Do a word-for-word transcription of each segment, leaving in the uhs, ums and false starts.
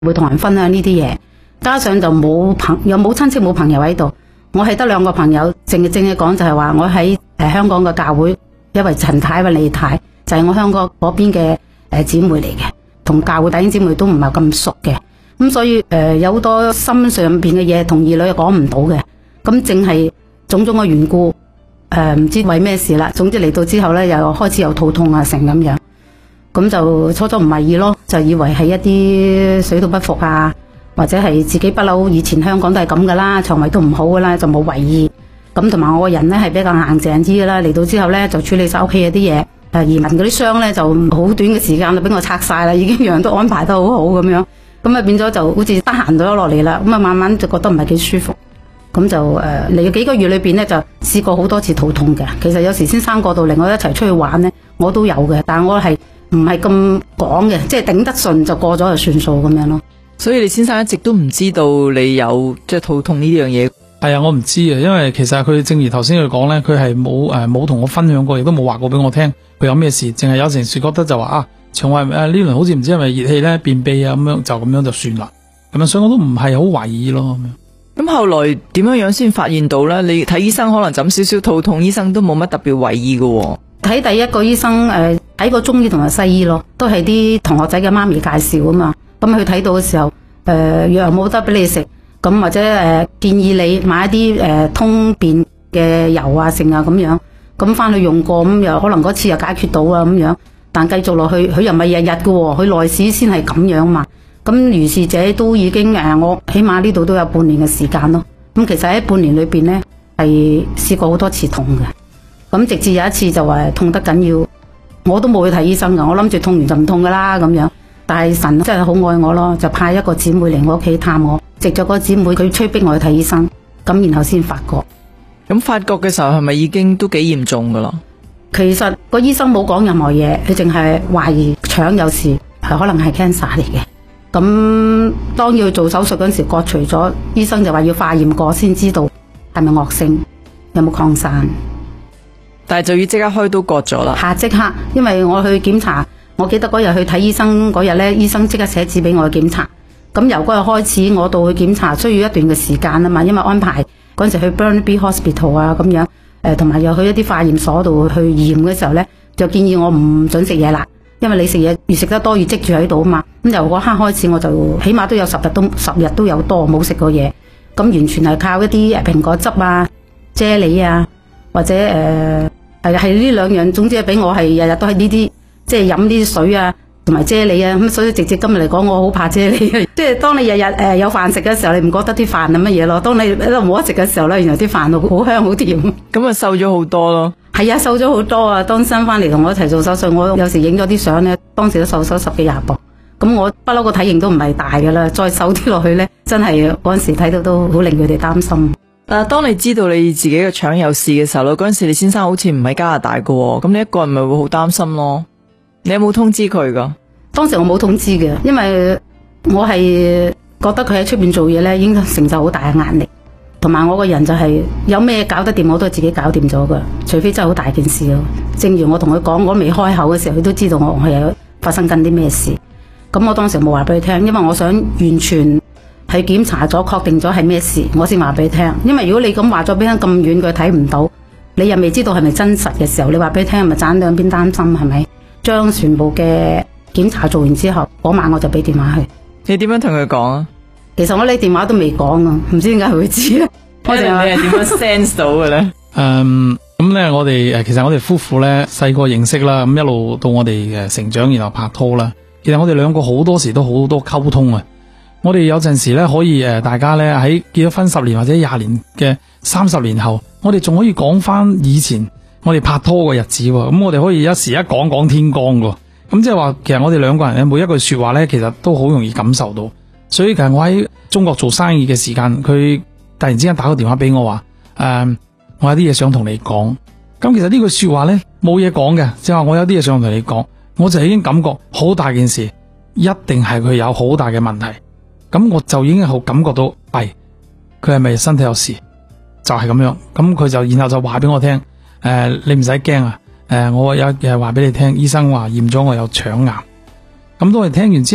會同人分享呢啲嘢。加上就冇朋又冇親戚冇朋友喺度，我係得兩個朋友，正正嘅講就係話我喺誒香港嘅教會，因為陳太或李太就係我香港嗰邊嘅誒姊妹嚟嘅，同教會弟兄姊妹都唔係咁熟嘅，咁所以誒有好多心上邊嘅嘢同兒女講唔到嘅，咁正係種種嘅緣故，誒唔知為咩事啦。總之嚟到之後咧，又開始有肚痛啊成咁樣，咁就初初唔為意咯，就以為係一啲水土不服啊。或者係自己不嬲，以前香港都係咁噶啦，腸胃都唔好噶啦，就冇為意。咁同埋我個人咧係比較硬淨啲噶啦，嚟到之後咧就處理晒屋企嗰啲嘢。誒移民嗰啲箱咧就好短嘅時間就俾我拆晒啦，已經樣樣都安排得好好咁樣。咁啊變咗就好似得閒咗落嚟啦。咁啊慢慢就覺得唔係幾舒服。咁就誒嚟咗幾個月裏邊咧就試過好多次肚痛嘅。其實有時先生過到嚟我一齊出去玩咧，我都有嘅，但係我係唔係咁講嘅，即係頂得順就過咗就算數咁樣咯。 所以你先生一直都唔知道你有即係肚痛呢樣嘢。 係啊，我唔知啊，因為其實佢正如頭先佢講咧，佢係冇誒冇同我分享過，亦都冇話過俾我聽佢有咩事，淨係有陣時覺得就話啊腸胃誒呢輪好似唔知係咪熱氣咧便秘啊咁樣，就咁樣就算啦。咁啊，所以我都唔係好懷疑咯咁樣。 咁後來點樣樣先發現到咧？你睇醫生可能就咁少少肚痛，醫生都冇乜特別為意嘅。 睇第一個醫生誒睇過中醫同埋西醫咯，都係啲同學仔嘅媽咪介紹啊嘛。咁佢睇到嘅時候，誒、呃、藥冇得俾你食，咁或者誒、呃、建議你買一啲誒、呃、通便嘅油啊、剩啊咁樣，咁翻去用過，咁又可能嗰次又解決到啊咁樣，但繼續落去，佢又唔係日日嘅喎，佢內史先係咁樣嘛。咁如是者都已經誒、呃，我起碼呢度都有半年嘅時間咯。咁其實喺半年裏邊咧，係試過好多次痛嘅。咁直至有一次就話痛得緊要，我都冇去睇醫生噶，我諗住痛完就唔痛噶啦咁樣。但係神真係好愛我咯，就派一個姊妹嚟我屋企探我，藉咗個姊妹佢催逼我去睇醫生，咁然後先發覺。 咁發覺嘅時候係咪已經都幾嚴重噶啦？ 其實個醫生冇講任何嘢，佢淨係懷疑腸有事，係可能係 cancer 嚟嘅。咁當要做手術嗰陣時割除咗，醫生就話要化驗過先知道係咪惡性，有冇擴散。 但係就要即刻開刀割咗啦。 下即刻，因為我去檢查。我記得嗰日去睇醫生嗰日咧，醫生即刻寫紙俾我去檢查。咁由嗰日開始，我到去檢查需要一段嘅時間啊嘛，因為安排嗰陣時去 Burnaby Hospital 啊咁樣，誒同埋又去一啲化驗所度去驗嘅時候咧，就建議我唔准食嘢啦，因為你食嘢越食得多越積住喺度啊嘛。咁由嗰刻開始，我就起碼都有十日都十日都有多冇食過嘢，咁完全係靠一啲誒蘋果汁啊、啫喱啊，或者誒係係呢兩樣，總之係俾我係日日都係呢啲。即係飲啲水啊，同埋啫喱啊，咁所以直接今日嚟講，我好怕啫喱啊。即係當你日日誒有飯食嘅時候，你唔覺得啲飯係乜嘢咯？當你喺度冇得食嘅時候咧，原來啲飯好香好甜。 咁啊瘦咗好多咯。係啊，瘦咗好多啊！當新翻嚟同我一齊做手術，我有時影咗啲相咧，當時都瘦咗十幾廿磅。咁我不嬲個體型都唔係大噶啦，再瘦啲落去咧，真係嗰陣時睇到都好令佢哋擔心。 但係當你知道你自己嘅腸有事嘅時候咧，嗰陣時你先生好似唔喺加拿大噶，咁你一個人咪會好擔心咯。你有冇通知佢噶？ 當時我冇通知嘅，因為我係覺得佢喺出邊做嘢咧，已經承受好大嘅壓力，同埋我個人就係、是、有咩搞得掂，我都係自己搞掂咗噶，除非真係好大件事咯。正如我同佢講，我未開口嘅時候，佢都知道我係有發生緊啲咩事。咁我當時冇話俾佢聽，因為我想完全係檢查咗，確定咗係咩事，我先話俾佢聽。因為如果你咁話咗俾佢咁遠，佢睇唔到，你又未知道係咪真實嘅時候，你話俾佢聽，咪盞兩邊擔心係咪？將全部嘅檢查做完之後，嗰晚我就俾電話佢。 你點樣同佢講啊？ 其實我呢電話都未講啊，唔知點解佢會知啊。 我哋你係點樣 sense 到嘅咧？ 誒，咁咧我哋誒，其實我哋夫婦咧細個認識啦，咁一路到我哋嘅成長，然後拍拖啦。其實我哋兩個好多時都好多溝通啊。我哋有陣時咧可以誒，大家咧喺結咗婚十年或者廿年嘅三十年後，我哋仲可以講翻以前我哋拍拖嘅日子，咁我哋可以一時一講講天光噶，咁即係話，其實我哋兩個人嘅每一句說話咧，其實都好容易感受到。所以其實我喺中國做生意嘅時間，佢突然之間打個電話俾我話，誒、呃，我有啲嘢想同你講。咁其實呢句說話咧冇嘢講嘅，即係話我有啲嘢想同你講，我就已經感覺好大件事，一定係佢有好大嘅問題。咁我就已經好感覺到，係佢係咪身體有事？就係、是、咁樣。咁佢就然後就話俾我聽，誒、呃，你唔使驚啊，誒、呃，我有嘢話俾你聽，醫生話驗咗我有腸癌。咁當我哋聽完之後，誒、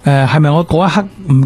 誒係咪我嗰一刻唔